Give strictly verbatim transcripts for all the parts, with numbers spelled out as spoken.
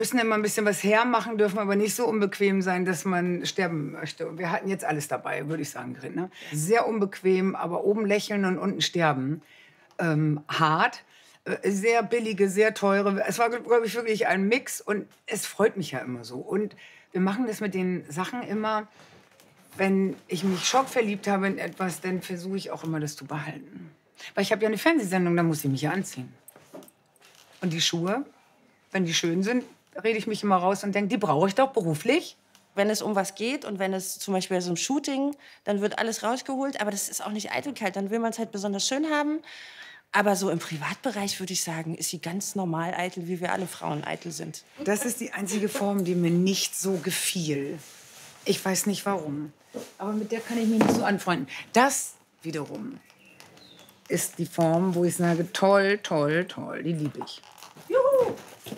Müssen immer ein bisschen was hermachen, dürfen aber nicht so unbequem sein, dass man sterben möchte. Und wir hatten jetzt alles dabei, würde ich sagen, Grit, ne? Sehr unbequem, aber oben lächeln und unten sterben. Ähm, hart, äh, sehr billige, sehr teure. Es war, glaube ich, wirklich ein Mix und es freut mich ja immer so. Und wir machen das mit den Sachen immer, wenn ich mich schockverliebt habe in etwas, dann versuche ich auch immer, das zu behalten. Weil ich habe ja eine Fernsehsendung, da muss ich mich ja anziehen. Und die Schuhe, wenn die schön sind, rede ich mich immer raus und denke, die brauche ich doch beruflich. Wenn es um was geht und wenn es zum Beispiel bei so einem Shooting, dann wird alles rausgeholt. Aber das ist auch nicht Eitelkeit. Dann will man es halt besonders schön haben. Aber so im Privatbereich, würde ich sagen, ist sie ganz normal eitel, wie wir alle Frauen eitel sind. Das ist die einzige Form, die mir nicht so gefiel. Ich weiß nicht, warum. Aber mit der kann ich mich nicht so anfreunden. Das wiederum ist die Form, wo ich sage, toll, toll, toll, die liebe ich. Juhu!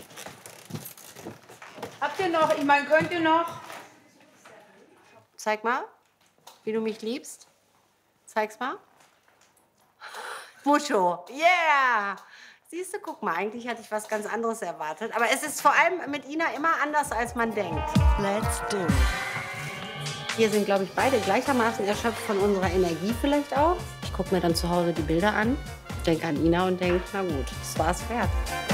Habt ihr noch? Ich meine, könnt ihr noch? Zeig mal, wie du mich liebst. Zeig's mal. Mucho. Yeah! Siehst du, guck mal, eigentlich hatte ich was ganz anderes erwartet. Aber es ist vor allem mit Ina immer anders, als man denkt. Let's do it. Wir sind, glaube ich, beide gleichermaßen erschöpft von unserer Energie vielleicht auch. Ich gucke mir dann zu Hause die Bilder an, denke an Ina und denke, na gut, das war's wert.